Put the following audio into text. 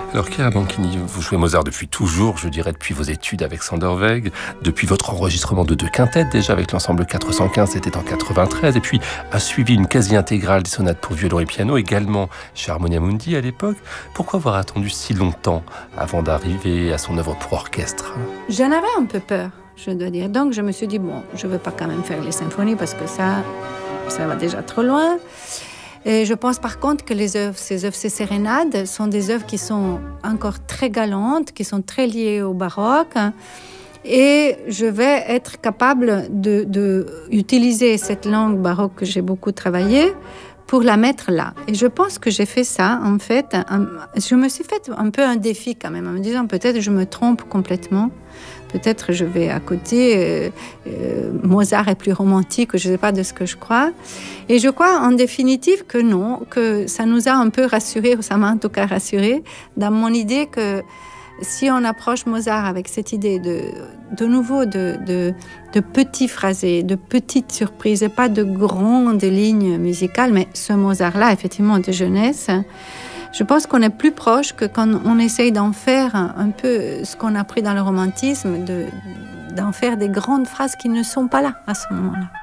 Alors Chiara Banchini, vous jouez Mozart depuis toujours, je dirais depuis vos études avec Sander Weig, depuis votre enregistrement de 2 quintettes déjà avec l'ensemble 415, c'était en 93, et puis a suivi une quasi-intégrale des sonates pour violon et piano, également chez Harmonia Mundi à l'époque. Pourquoi avoir attendu si longtemps avant d'arriver à son œuvre pour orchestre ? J'en avais un peu peur, je dois dire. Donc je me suis dit, bon, je ne veux pas quand même faire les symphonies parce que ça va déjà trop loin. Et je pense par contre que ces sérénades sont des œuvres qui sont encore très galantes, qui sont très liées au baroque. Et je vais être capable d'utiliser cette langue baroque que j'ai beaucoup travaillée pour la mettre là. Et je pense que j'ai fait ça, en fait. Je me suis fait un peu un défi quand même, en me disant peut-être je me trompe complètement. Peut-être je vais à côté, Mozart est plus romantique, je ne sais pas de ce que je crois. Et je crois en définitive que non, que ça nous a un peu rassurés, ou ça m'a en tout cas rassurée, dans mon idée que si on approche Mozart avec cette idée de nouveau de petits phrasés, de petites surprises, et pas de grandes lignes musicales, mais ce Mozart-là, effectivement, de jeunesse, je pense qu'on est plus proche que quand on essaye d'en faire un peu ce qu'on a pris dans le romantisme, d'en faire des grandes phrases qui ne sont pas là à ce moment-là.